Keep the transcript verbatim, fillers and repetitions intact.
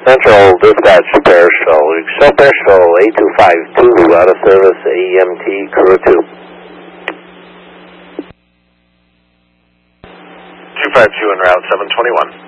Central Dispatch Pearsall. Excel Pearsall eight two five two out of service A M T Crew two. two five two en route seven twenty-one.